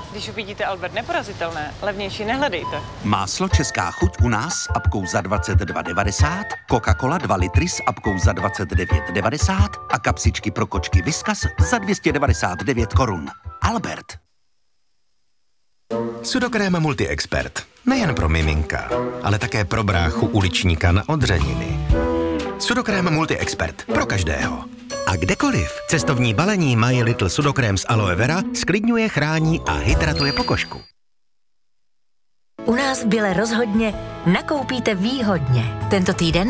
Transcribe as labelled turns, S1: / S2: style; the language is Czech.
S1: Když uvidíte Albert neporazitelné, levnější nehledejte.
S2: Máslo Česká chuť u nás s apkou za 22,90, Coca-Cola 2 litry s apkou za 29,90 a kapsičky pro kočky Whiskas za 299 korun. Albert.
S3: Sudokrém Multi-Expert. Nejen pro miminka, ale také pro bráchu uličníka na odřeniny. Sudokrém Multi-Expert. Pro každého. A kdekoliv. Cestovní balení My Little Sudokrém z aloe vera sklidňuje, chrání a hydratuje pokožku.
S4: U nás v Bile rozhodně nakoupíte výhodně. Tento týden